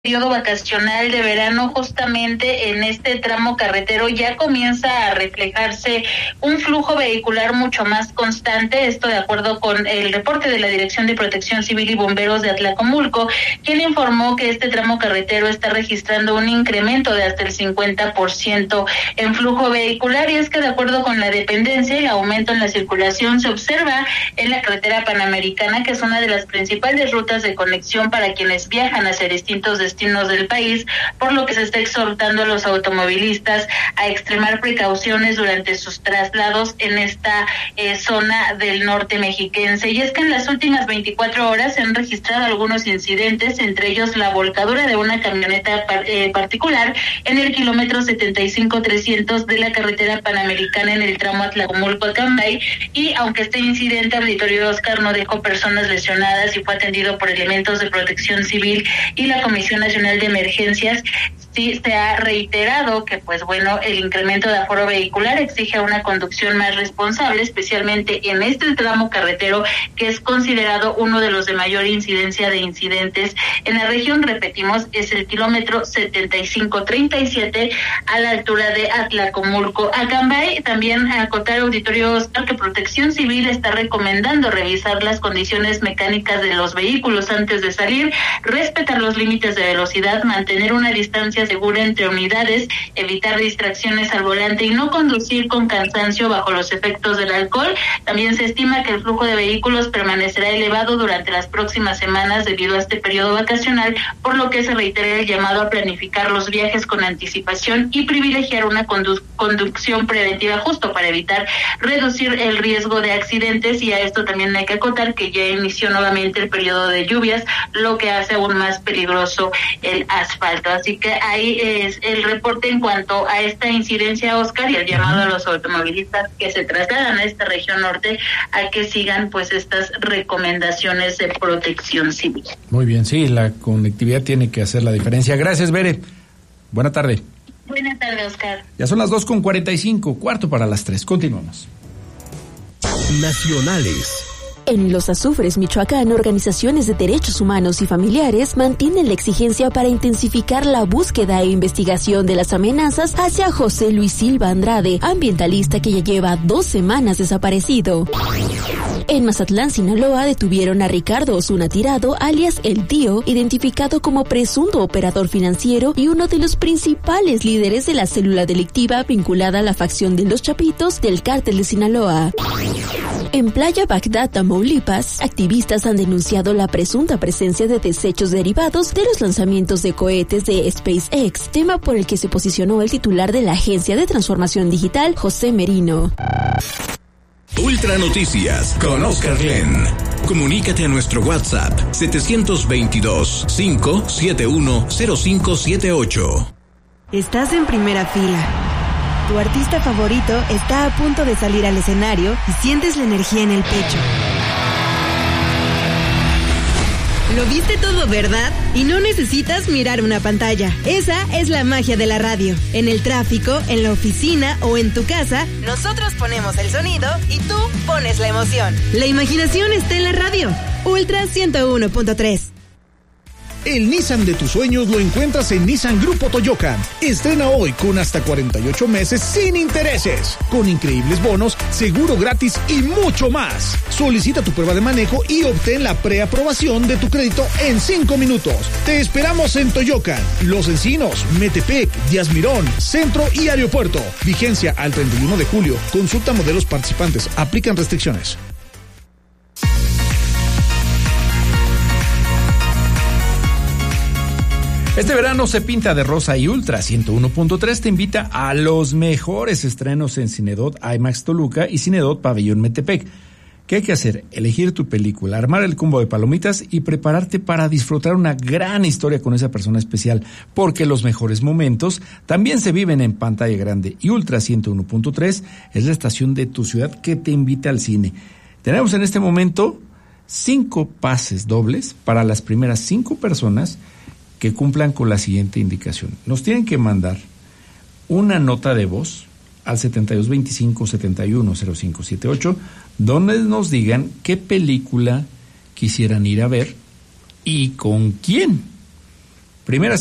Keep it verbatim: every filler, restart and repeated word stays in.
periodo vacacional de verano, justamente en este tramo carretero ya comienza a reflejarse un flujo vehicular mucho más constante, esto de acuerdo con el reporte de la Dirección de Protección Civil y Bomberos de Atlacomulco, quien informó que este tramo carretero está registrando un incremento de hasta el cincuenta por ciento en flujo vehicular, y es que de acuerdo con la dependencia, el aumento en la circulación se observa en la carretera panamericana, que es una de las principales rutas de conexión para quienes viajan hacia distintos destinos destinos del país, por lo que se está exhortando a los automovilistas a extremar precauciones durante sus traslados en esta eh, zona del norte mexiquense. Y es que en las últimas veinticuatro horas se han registrado algunos incidentes, entre ellos la volcadura de una camioneta par, eh, particular en el kilómetro setenta y cinco trescientos de la carretera panamericana en el tramo Atlacomulco-Acambay, y aunque este incidente, Auditorio Oscar, no dejó personas lesionadas y fue atendido por elementos de protección civil y la Comisión Nacional de Emergencias, sí se ha reiterado que, pues bueno, el incremento de aforo vehicular exige una conducción más responsable, especialmente en este tramo carretero, que es considerado uno de los de mayor incidencia de incidentes en la región. Repetimos, es el kilómetro setenta y cinco treinta y siete a la altura de Atlacomulco. Acambay, también acotar, Auditorio Oscar, que Protección Civil está recomendando revisar las condiciones mecánicas de los vehículos antes de salir, respetar los límites de velocidad, mantener una distancia segura entre unidades, evitar distracciones al volante y no conducir con cansancio bajo los efectos del alcohol. También se estima que el flujo de vehículos permanecerá elevado durante las próximas semanas debido a este periodo vacacional, por lo que se reitera el llamado a planificar los viajes con anticipación y privilegiar una condu- conducción preventiva, justo para evitar reducir el riesgo de accidentes. Y a esto también hay que acotar que ya inició nuevamente el periodo de lluvias, lo que hace aún más peligroso el asfalto. Así que ahí es el reporte en cuanto a esta incidencia, Oscar, y el llamado a los automovilistas que se trasladan a esta región norte a que sigan pues estas recomendaciones de Protección Civil. Muy bien, sí, la conectividad tiene que hacer la diferencia. Gracias, Bere. Buena tarde. Buena tarde, Oscar. Ya son las dos con cuarenta y cinco, cuarto para las tres. Continuamos. Nacionales. En Los Azufres, Michoacán, organizaciones de derechos humanos y familiares mantienen la exigencia para intensificar la búsqueda e investigación de las amenazas hacia José Luis Silva Andrade, ambientalista que ya lleva dos semanas desaparecido. En Mazatlán, Sinaloa, detuvieron a Ricardo Osuna Tirado, alias El Tío, identificado como presunto operador financiero y uno de los principales líderes de la célula delictiva vinculada a la facción de los Chapitos del Cártel de Sinaloa. En Playa Bagdad, Tamaulipas, activistas han denunciado la presunta presencia de desechos derivados de los lanzamientos de cohetes de SpaceX, tema por el que se posicionó el titular de la Agencia de Transformación Digital, José Merino. Ultra Noticias con Oscar Glenn. Comunícate a nuestro WhatsApp setecientos veintidós, cinco siete uno, cero cinco siete ocho. Estás en primera fila. Tu artista favorito está a punto de salir al escenario y sientes la energía en el pecho. Lo viste todo, ¿verdad? Y no necesitas mirar una pantalla. Esa es la magia de la radio. En el tráfico, en la oficina o en tu casa, nosotros ponemos el sonido y tú pones la emoción. La imaginación está en la radio. Ultra ciento uno punto tres. El Nissan de tus sueños lo encuentras en Nissan Grupo Toyocan. Estrena hoy con hasta cuarenta y ocho meses sin intereses, con increíbles bonos, seguro gratis y mucho más. Solicita tu prueba de manejo y obtén la preaprobación de tu crédito en cinco minutos. Te esperamos en Toyocan, Los Encinos, Metepec, Díaz Mirón, Centro y Aeropuerto. Vigencia al treinta y uno de julio. Consulta modelos participantes. Aplican restricciones. Este verano se pinta de rosa y Ultra ciento uno punto tres te invita a los mejores estrenos en Cinedot IMAX Toluca y Cinedot Pabellón Metepec. ¿Qué hay que hacer? Elegir tu película, armar el combo de palomitas y prepararte para disfrutar una gran historia con esa persona especial, porque los mejores momentos también se viven en pantalla grande, y Ultra ciento uno punto tres es la estación de tu ciudad que te invita al cine. Tenemos en este momento cinco pases dobles para las primeras cinco personas que cumplan con la siguiente indicación. Nos tienen que mandar una nota de voz al setenta y dos veinticinco, setenta y uno, cero cinco siete ocho, donde nos digan qué película quisieran ir a ver y con quién. Primera